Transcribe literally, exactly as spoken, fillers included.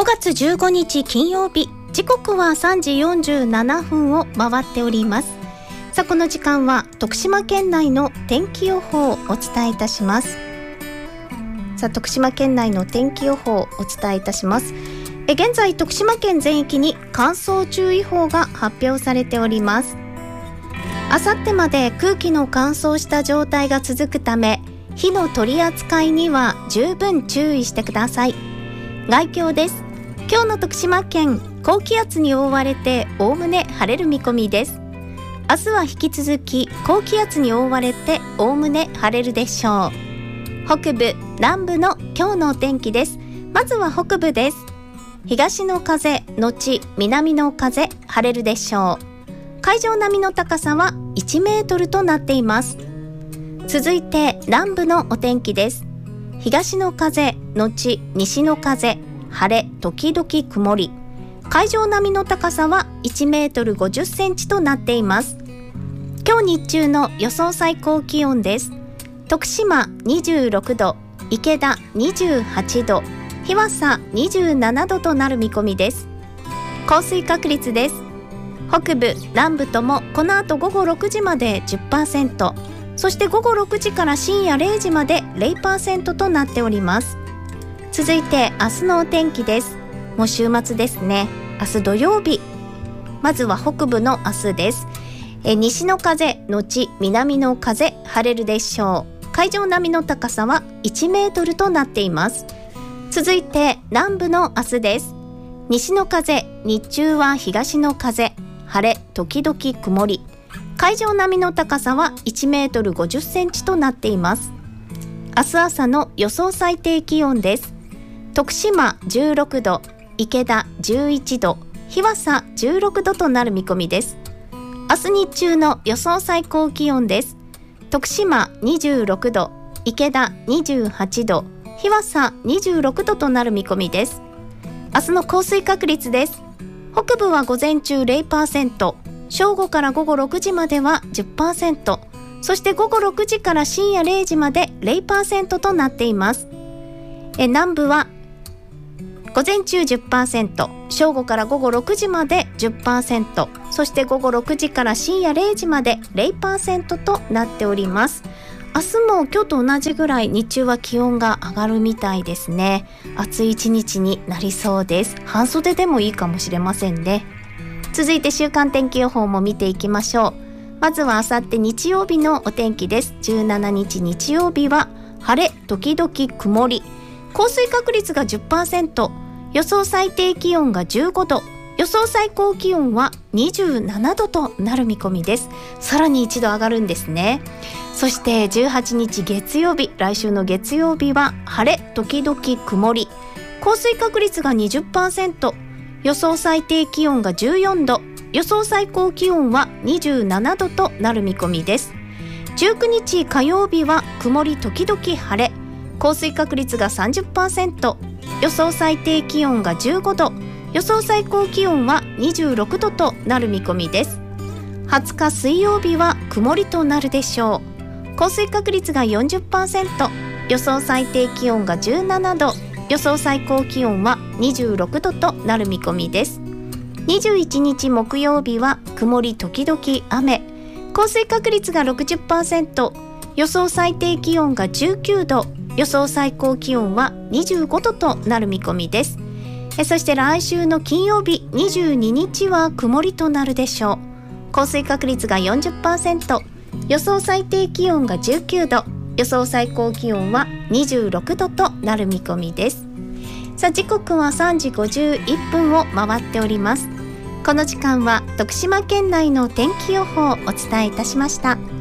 ごがつじゅうごにち金曜日、時刻はさんじよんじゅうななふんを回っております。さあこの時間は徳島県内の天気予報をお伝えいたします。さあ徳島県内の天気予報をお伝えいたします。え現在徳島県全域に乾燥注意報が発表されております。あさってまで空気の乾燥した状態が続くため、火の取り扱いには十分注意してください。概況です。今日の徳島県、高気圧に覆われておおむね晴れる見込みです。明日は引き続き高気圧に覆われておおむね晴れるでしょう。北部、南部の今日のお天気です。まずは北部です。東の風のち南の風、晴れるでしょう。海上並みの高さはいちメートルとなっています。続いて南部のお天気です。東の風のち西の風、晴れ時々曇り、海上並みの高さはいちメートルごじゅっセンチとなっています。今日日中の予想最高気温です。徳島にじゅうろくど、池田にじゅうはちど、日和佐にじゅうななどとなる見込みです。降水確率です。北部南部ともこの後午後ろくじまで じゅっパーセント、 そして午後ろくじから深夜れいじまで ゼロパーセント となっております。続いて明日のお天気です。もう週末ですね。明日土曜日、まずは北部の明日です。え西の風のち南の風、晴れるでしょう。海上並みの高さはいちメートルとなっています。続いて南部の明日です。西の風、日中は東の風、晴れ時々曇り、海上並みの高さはいちメートルごじゅっセンチとなっています。明日朝の予想最低気温です。徳島じゅうろくど、池田じゅういちど、日和佐じゅうろくどとなる見込みです。明日日中の予想最高気温です。徳島にじゅうろくど、池田にじゅうはちど、日和佐にじゅうろくどとなる見込みです。明日の降水確率です。北部は午前中 ゼロパーセント、正午から午後ろくじまでは じゅっパーセント、そして午後ろくじから深夜れいじまで ゼロパーセント となっています。え南部は午前中 じゅっパーセント、正午から午後ろくじまで じゅっパーセント、そして午後ろくじから深夜れいじまで ゼロパーセント となっております。明日も今日と同じぐらい日中は気温が上がるみたいですね。暑い一日になりそうです。半袖でもいいかもしれませんね。続いて週間天気予報も見ていきましょう。まずはあさって日曜日のお天気です。じゅうしちにち日曜日は晴れ時々曇り、降水確率が じゅっパーセント、予想最低気温がじゅうごど、予想最高気温はにじゅうななどとなる見込みです。さらにいちど上がるんですね。そしてじゅうはちにち月曜日、来週の月曜日は晴れ時々曇り、降水確率が にじゅっパーセント、予想最低気温がじゅうよんど、予想最高気温はにじゅうななどとなる見込みです。じゅうくにち火曜日は曇り時々晴れ、降水確率が さんじゅっパーセント、予想最低気温がじゅうごど、予想最高気温はにじゅうろくどとなる見込みです。はつか水曜日は曇りとなるでしょう。降水確率が よんじゅっパーセント、予想最低気温がじゅうななど、予想最高気温はにじゅうろくどとなる見込みです。にじゅういちにち木曜日は曇り時々雨、降水確率が ろくじゅっパーセント、予想最低気温がじゅうきゅうど、予想最高気温はにじゅうごどとなる見込みです。えそして来週の金曜日にじゅうににちは曇りとなるでしょう。降水確率が よんじゅっパーセント、予想最低気温がじゅうきゅうど、予想最高気温はにじゅうろくどとなる見込みです。さあ時刻はさんじごじゅういっぷんを回っております。この時間は徳島県内の天気予報をお伝えいたしました。